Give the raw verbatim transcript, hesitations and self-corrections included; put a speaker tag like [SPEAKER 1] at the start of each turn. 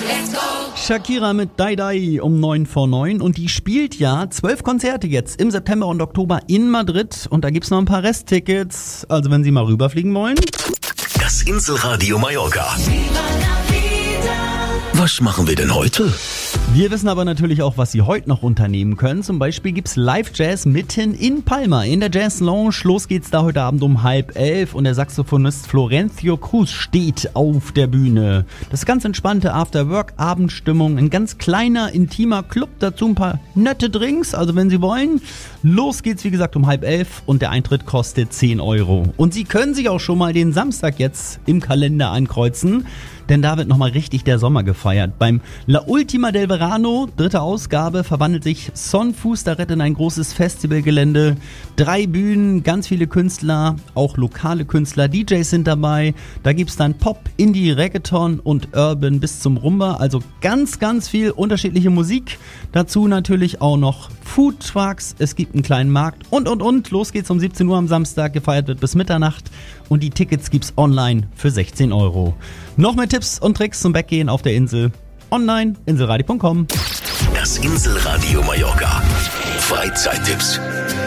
[SPEAKER 1] Shakira mit Dai Dai um neun vor neun und die spielt ja zwölf Konzerte jetzt im September und Oktober in Madrid und da gibt's noch ein paar Resttickets, also wenn Sie mal rüberfliegen wollen.
[SPEAKER 2] Das Inselradio Mallorca. Was machen wir denn heute?
[SPEAKER 1] Wir wissen aber natürlich auch, was Sie heute noch unternehmen können. Zum Beispiel gibt's Live-Jazz mitten in Palma in der Jazz Lounge. Los geht's da heute Abend um halb elf und der Saxophonist Florencio Cruz steht auf der Bühne. Das ist ganz entspannte After-Work-Abendstimmung, ein ganz kleiner, intimer Club, dazu ein paar nette Drinks, also wenn Sie wollen. Los geht's, wie gesagt, um halb elf und der Eintritt kostet zehn Euro. Und Sie können sich auch schon mal den Samstag jetzt im Kalender ankreuzen, denn da wird nochmal richtig der Sommer gefeiert. Beim La Ultima del Verano, dritte Ausgabe, verwandelt sich Son Fustaret in ein großes Festivalgelände. Drei Bühnen, ganz viele Künstler, auch lokale Künstler, D Js sind dabei. Da gibt's dann Pop, Indie, Reggaeton und Urban bis zum Rumba. Also ganz, ganz viel unterschiedliche Musik. Dazu natürlich auch noch Food Trucks, es gibt einen kleinen Markt und, und, und. Los geht's um siebzehn Uhr am Samstag, gefeiert wird bis Mitternacht. Und die Tickets gibt's online für sechzehn Euro. Noch mehr Tipps und Tricks zum Weggehen auf der Insel. Online, inselradio punkt com.
[SPEAKER 2] Das Inselradio Mallorca. Freizeittipps.